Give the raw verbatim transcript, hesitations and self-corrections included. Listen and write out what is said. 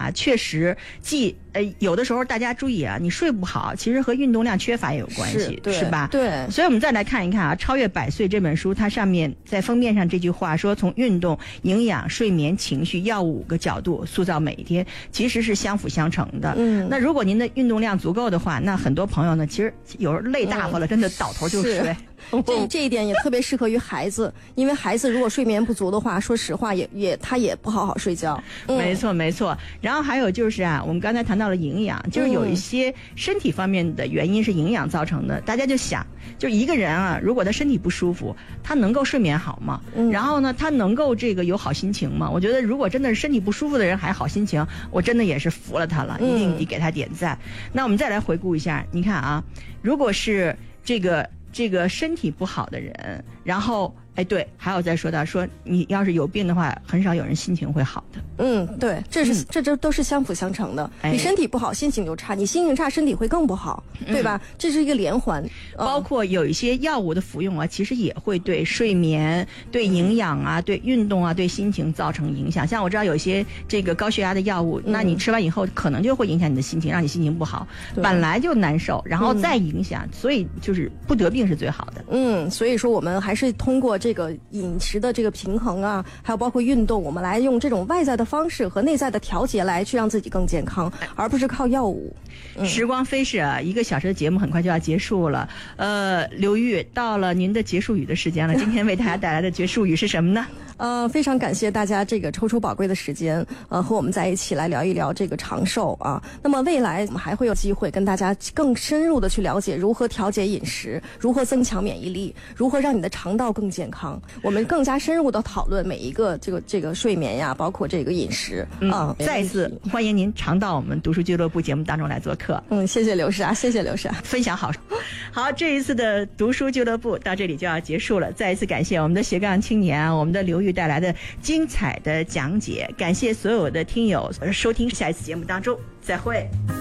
啊，确实既呃有的时候大家注意啊，你睡不好，其实和运动量缺乏也有关系， 是, 是吧？ 对。 所以我们再来看一看啊，《超越百岁》这本书，它上面在封面上这句话说，从运动、营养、睡眠、情绪、药物五个角度塑造每一天，其实是相辅相成的。嗯，那如果您的运动量足够的话，那很多朋友呢，其实有时候累大发了，嗯、真的倒头就睡。 这这一点也特别适合于孩子，因为孩子如果睡眠不足的话，说实话也也他也不好好睡觉。 嗯、没错没错。然后还有就是啊，我们刚才谈到了营养，就是有一些身体方面的原因是营养造成的。嗯、大家就想，就一个人啊，如果他身体不舒服，他能够睡眠好吗？嗯、然后呢，他能够这个有好心情吗？我觉得如果真的是身体不舒服的人还好心情，我真的也是服了他了，一定得给他点赞。嗯、那我们再来回顾一下，你看啊，如果是这个。这个身体不好的人，然后哎对，还有再说到说你要是有病的话，很少有人心情会好的。 嗯，对，这是、嗯、这这都是相辅相成的。哎、你身体不好，心情就差；你心情差，身体会更不好，对吧？嗯、这是一个连环。 包括有一些药物的服用啊，其实也会对睡眠、对营养啊、对运动啊、对心情造成影响。像我知道有一些这个高血压的药物，嗯、那你吃完以后可能就会影响你的心情，让你心情不好，本来就难受，然后再影响，嗯、所以就是不得病是最好的。 嗯，所以说我们还是通过这个饮食的这个平衡啊，还有包括运动，我们来用这种外在的方式和内在的调节来去让自己更健康，而不是靠药物。 嗯、时光飞逝啊，一个小时的节目很快就要结束了。呃，刘玉，到了您的结束语的时间了。今天为大家带来的结束语是什么呢？ 呃，非常感谢大家这个抽出宝贵的时间，呃，和我们在一起来聊一聊这个长寿啊。那么未来我们还会有机会跟大家更深入的去了解如何调节饮食，如何增强免疫力，如何让你的肠道更健康。我们更加深入的讨论每一个这个这个睡眠呀，包括这个饮食啊。 嗯、再一次欢迎您常到我们读书俱乐部节目当中来做客。 嗯，谢谢刘莎，谢谢刘莎， 分享好。好，这一次的读书俱乐部到这里就要结束了。再一次感谢我们的斜杠青年，我们的刘玉带来的精彩的讲解，感谢所有的听友收听，下一次节目当中再会。